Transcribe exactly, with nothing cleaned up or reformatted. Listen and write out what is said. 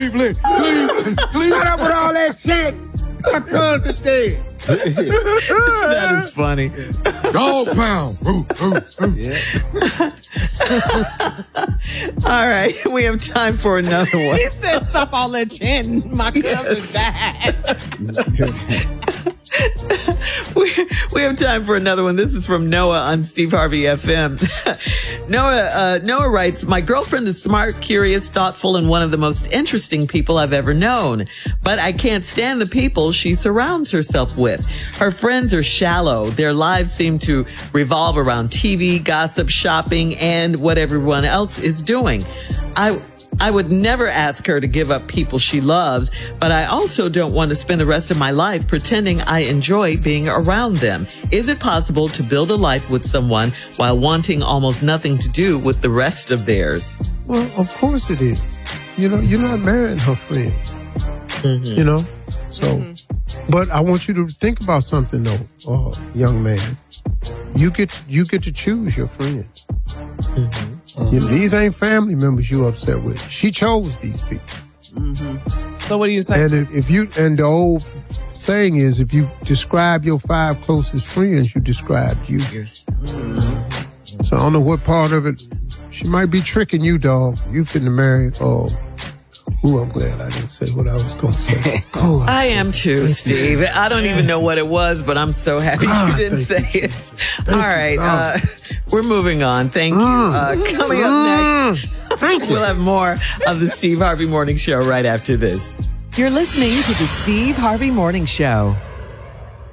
Cleveland, Cleveland, Cleveland. Shut up with all that shit. My cousin's dead. That is funny. Dog pound. Ooh, ooh, ooh. Yeah. All right, we have time for another one. He said, stop all that chanting. My cousin died. we, we have time for another one. This is from Noah on Steve Harvey F M. Noah, uh, Noah writes, my girlfriend is smart, curious, thoughtful, and one of the most interesting people I've ever known. But I can't stand the people she surrounds herself with. Her friends are shallow. Their lives seem to revolve around T V, gossip, shopping, and what everyone else is doing. I... I would never ask her to give up people she loves, but I also don't want to spend the rest of my life pretending I enjoy being around them. Is it possible to build a life with someone while wanting almost nothing to do with the rest of theirs? Well, of course it is. You know, you're not marrying her friend. Mm-hmm. You know? So, mm-hmm. But I want you to think about something though, uh, young man. You get, you get to choose your friends. Mm-hmm. Mm-hmm. You know, these ain't family members you upset with. She chose these people. Mm-hmm. So what do you say? And if, if you, and the old saying is, if you describe your five closest friends, you described you. Mm-hmm. So I don't know what part of it. She might be tricking you, dog. You finna marry, oh, ooh, I'm glad I didn't say what I was going to say. Oh, I am too, Steve. I don't even know what it was, but I'm so happy God, you didn't say you. it. Thank All right. you, Uh, we're moving on. Thank you. Uh, coming up next, we'll have more of the Steve Harvey Morning Show right after this. You're listening to the Steve Harvey Morning Show.